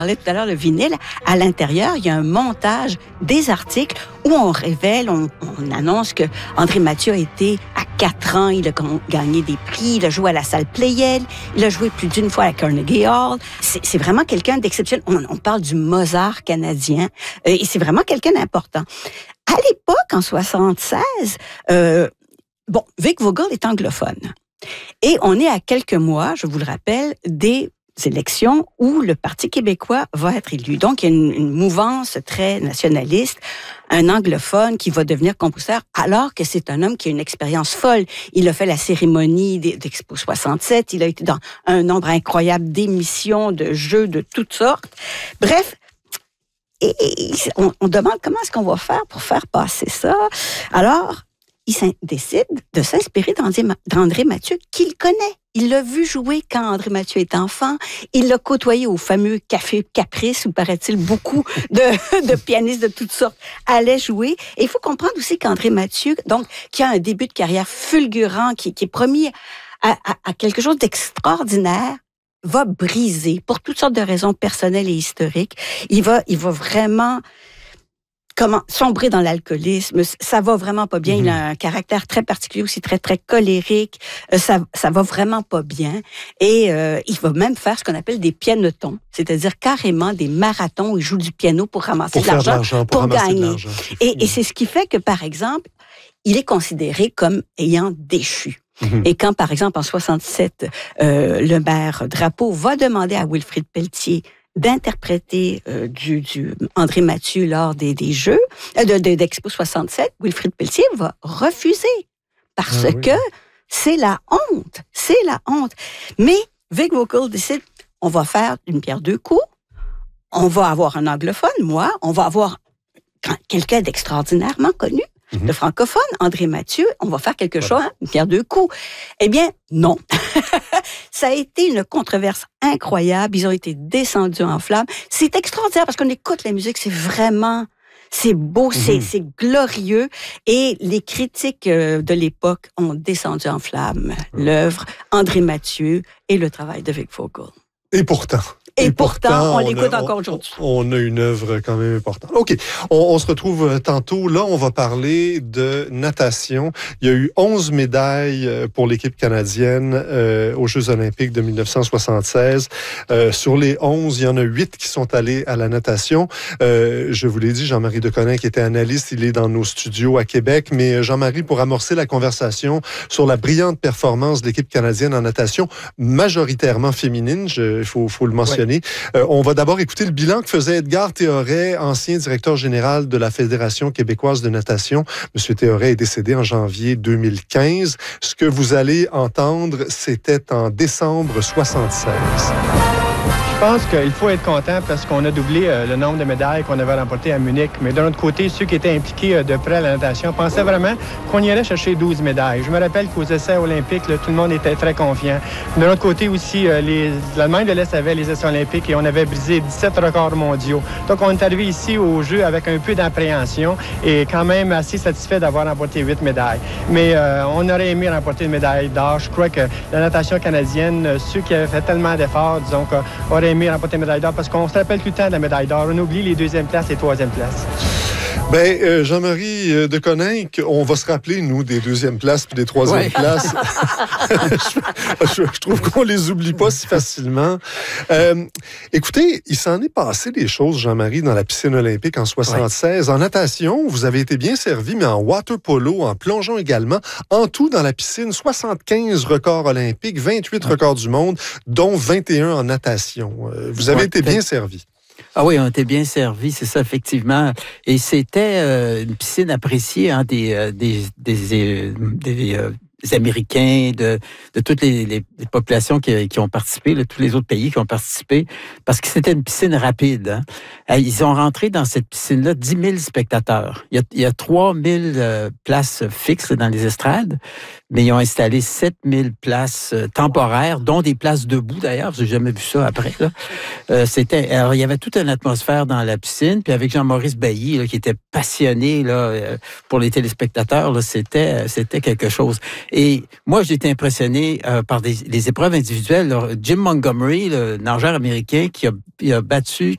parlais tout à l'heure, le vinyle, à l'intérieur, il y a un montage des articles où on révèle, on annonce que André Mathieu a été à 4 ans, il a gagné des prix, il a joué à la salle Playel, il a joué plus d'une fois à la Carnegie Hall. C'est vraiment quelqu'un d'exceptionnel. On parle du Mozart canadien et c'est vraiment quelqu'un d'important. À l'époque, en 76, Vic Vogel est anglophone. Et on est à quelques mois, je vous le rappelle, des élections où le Parti québécois va être élu. Donc, il y a une mouvance très nationaliste, un anglophone qui va devenir compositeur, alors que c'est un homme qui a une expérience folle. Il a fait la cérémonie d'Expo 67, il a été dans un nombre incroyable d'émissions, de jeux de toutes sortes. Bref, et on demande comment est-ce qu'on va faire pour faire passer ça. Alors, il décide de s'inspirer d'André Mathieu, qu'il connaît. Il l'a vu jouer quand André Mathieu est enfant. Il l'a côtoyé au fameux Café Caprice, où, paraît-il, beaucoup de pianistes de toutes sortes allaient jouer. Et il faut comprendre aussi qu'André Mathieu, donc, qui a un début de carrière fulgurant, qui est promis à quelque chose d'extraordinaire, va briser, pour toutes sortes de raisons personnelles et historiques. Il va vraiment sombrer dans l'alcoolisme, ça va vraiment pas bien. Il a un caractère très particulier aussi, très, très colérique. Ça va vraiment pas bien. Et il va même faire ce qu'on appelle des pianotons, c'est-à-dire carrément des marathons où il joue du piano pour ramasser de l'argent, pour gagner. Et c'est ce qui fait que, par exemple, il est considéré comme ayant déchu. Et quand, par exemple, en 67, le maire Drapeau va demander à Wilfrid Pelletier d'interpréter du André Mathieu lors des Jeux d'Expo 67, Wilfrid Pelletier va refuser parce que c'est la honte. C'est la honte. Mais Vic Vogel décide, on va faire une pierre deux coups, on va avoir un anglophone, on va avoir quelqu'un d'extraordinairement connu, de francophone, André Mathieu, on va faire quelque chose, une pierre deux coups. Eh bien, non. Ça a été une controverse incroyable. Ils ont été descendus en flammes. C'est extraordinaire parce qu'on écoute la musique, c'est beau, c'est glorieux. Et les critiques de l'époque ont descendu en flammes l'œuvre André Mathieu et le travail de Vic Vogel. Et pourtant, on l'écoute encore aujourd'hui. On a une œuvre quand même importante. OK, on se retrouve tantôt. Là, on va parler de natation. Il y a eu 11 médailles pour l'équipe canadienne aux Jeux olympiques de 1976. Sur les 11, il y en a 8 qui sont allés à la natation. Je vous l'ai dit, Jean-Marie Deconinck qui était analyste, il est dans nos studios à Québec. Mais Jean-Marie, pour amorcer la conversation sur la brillante performance de l'équipe canadienne en natation, majoritairement féminine, il faut le mentionner. On va d'abord écouter le bilan que faisait Edgar Théoret, ancien directeur général de la Fédération québécoise de natation. Monsieur Théoret est décédé en janvier 2015. Ce que vous allez entendre, c'était en décembre 1976. Je pense qu'il faut être content parce qu'on a doublé le nombre de médailles qu'on avait remportées à Munich. Mais d'un autre côté, ceux qui étaient impliqués de près à la natation pensaient vraiment qu'on irait chercher 12 médailles. Je me rappelle qu'aux essais olympiques, là, tout le monde était très confiant. D'un autre côté aussi, l'Allemagne de l'Est avait les essais olympiques et on avait brisé 17 records mondiaux. Donc, on est arrivé ici au jeu avec un peu d'appréhension et quand même assez satisfait d'avoir remporté 8 médailles. Mais on aurait aimé remporter une médaille d'or. Je crois que la natation canadienne, ceux qui avaient fait tellement d'efforts, disons, auraient aimé remporter une médaille d'or parce qu'on se rappelle tout le temps de la médaille d'or. On oublie les deuxième places et troisième places. Ben, Jean-Marie Deconinck, on va se rappeler, nous, des deuxièmes places puis des troisièmes places. je trouve qu'on les oublie pas si facilement. Écoutez, il s'en est passé des choses, Jean-Marie, dans la piscine olympique en 1976. En natation, vous avez été bien servi, mais en water polo, en plongeon également. En tout, dans la piscine, 75 records olympiques, 28 records du monde, dont 21 en natation. Vous avez été bien servi. Ah oui, on était bien servis, c'est ça, effectivement. Et c'était une piscine appréciée des Américains, de toutes les populations qui ont participé, tous les autres pays qui ont participé, parce que c'était une piscine rapide. Hein. Ils ont rentré dans cette piscine-là 10 000 spectateurs. Il y a 3 000 places fixes dans les estrades, mais ils ont installé 7 000 places temporaires, dont des places debout d'ailleurs, j'ai jamais vu ça après. Là. Alors, il y avait toute une atmosphère dans la piscine, puis avec Jean-Maurice Bailly, là, qui était passionné pour les téléspectateurs, là, c'était quelque chose. Et moi, j'ai été impressionné par les épreuves individuelles. Jim Montgomery, le nageur américain qui a battu